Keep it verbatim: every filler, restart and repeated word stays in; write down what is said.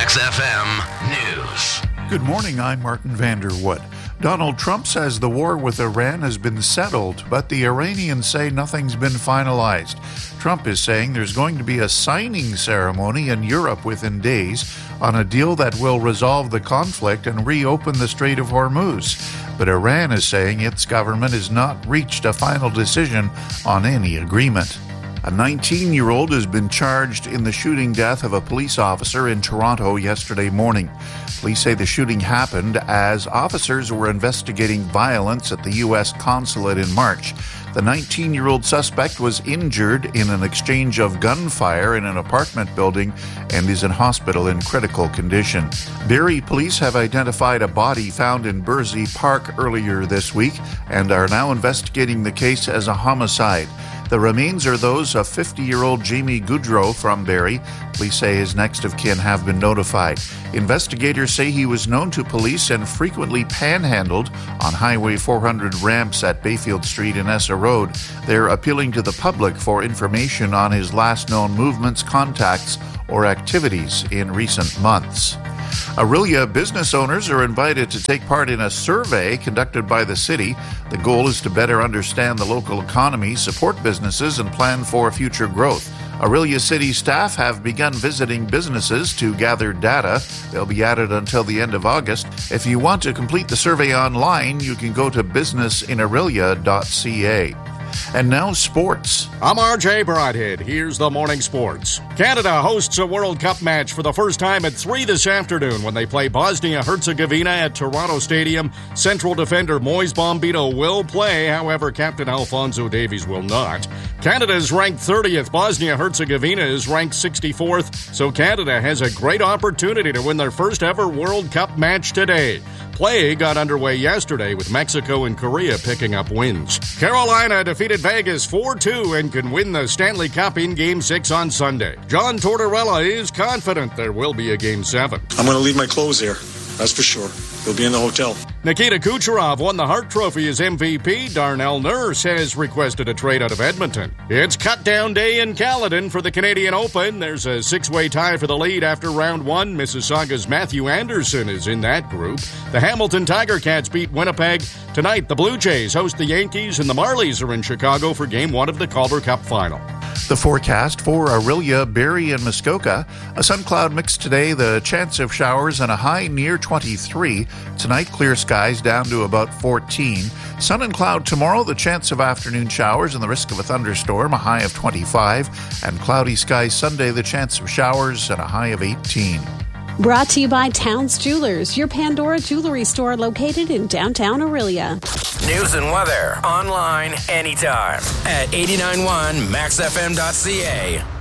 Max F M News. Good morning, I'm Martin Vanderwood. Donald Trump says the war with Iran has been settled, but the Iranians say nothing's been finalized. Trump is saying there's going to be a signing ceremony in Europe within days on a deal that will resolve the conflict and reopen the Strait of Hormuz. But Iran is saying its government has not reached a final decision on any agreement. A nineteen-year-old has been charged in the shooting death of a police officer in Toronto yesterday morning. Police say the shooting happened as officers were investigating violence at the U S consulate in March. The nineteen-year-old suspect was injured in an exchange of gunfire in an apartment building and is in hospital in critical condition. Barrie police have identified a body found in Bursey Park earlier this week and are now investigating the case as a homicide. The remains are those of fifty-year-old Jamie Goodrow from Barrie. Police say his next of kin have been notified. Investigators say he was known to police and frequently panhandled on Highway four hundred ramps at Bayfield Street and Essa Road. They're appealing to the public for information on his last known movements, contacts, or activities in recent months. Orillia business owners are invited to take part in a survey conducted by the city. The goal is to better understand the local economy, support businesses, and plan for future growth. Orillia City staff have begun visiting businesses to gather data. They'll be at it until the end of August. If you want to complete the survey online, you can go to business in orillia dot c a. And now sports. I'm R J Broadhead. Here's the morning sports. Canada hosts a World Cup match for the first time at three this afternoon when they play Bosnia-Herzegovina at Toronto Stadium. Central defender Moise Bombito will play, however, Captain Alphonso Davies will not. Canada is ranked thirtieth. Bosnia-Herzegovina is ranked sixty-fourth, so Canada has a great opportunity to win their first ever World Cup match today. Play got underway yesterday with Mexico and Korea picking up wins. Carolina defeated Vegas four two and can win the Stanley Cup in Game six on Sunday. John Tortorella is confident there will be a Game seven. I'm going to leave my clothes here, that's for sure. He'll be in the hotel. Nikita Kucherov won the Hart Trophy as M V P. Darnell Nurse has requested a trade out of Edmonton. It's cut-down day in Caledon for the Canadian Open. There's a six-way tie for the lead after round one. Mississauga's Matthew Anderson is in that group. The Hamilton Tiger Cats beat Winnipeg. Tonight, the Blue Jays host the Yankees, and the Marlies are in Chicago for Game one of the Calder Cup Final. The forecast for Orillia, Barrie, and Muskoka. A sun cloud mix today, the chance of showers and a high near twenty-three. Tonight, clear skies down to about fourteen. Sun and cloud tomorrow, the chance of afternoon showers and the risk of a thunderstorm, a high of twenty-five. And cloudy skies Sunday, the chance of showers and a high of eighteen. Brought to you by Towns Jewelers, your Pandora jewelry store located in downtown Orillia. News and weather online anytime at eighty-nine point one max f m dot c a.